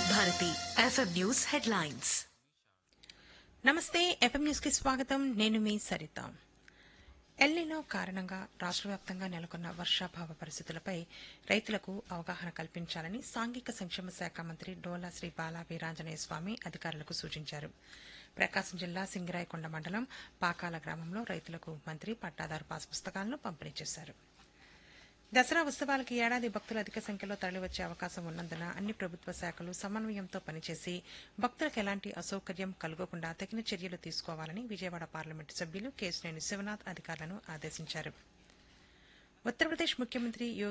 వివిధ Bharati FM news headlines. నమస్తే, FM news కి స్వాగతం. నేను మీ సరిత. ఎల్నినో కారణంగా రాష్ట్ర వ్యాప్తంగా నెలకొన్న వర్షాభావ పరిస్థితులపై రైతులకు అవగాహన కల్పించాలని సాంఘిక సంక్షేమ శాఖ మంత్రి డోలా శ్రీ బాలా వీరాంజనేయ స్వామి అధికారులకు సూచించారు. ప్రకాశం జిల్లా సింగరాయకొండ మండలం పాకాల గ్రామంలో రైతులకు మంత్రి పట్టాదారు పాస్ పుస్తకాలను పంపిణీ చేశారు. దసరా ఉత్సవాలకు ఏడాది భక్తులు అధిక సంఖ్యలో తరలివచ్చే అవకాశం ఉన్నందున అన్ని ప్రభుత్వ శాఖలు సమన్వయంతో పనిచేసి భక్తులకు ఎలాంటి అసౌకర్యం కలుగకుండా తగిన చర్యలు తీసుకోవాలని విజయవాడ పార్లమెంటు సభ్యులు కేశినేని శివనాథ్ అధికారులను ఆదేశించారు. ఉత్తరప్రదేశ్ ముఖ్యమంత్రి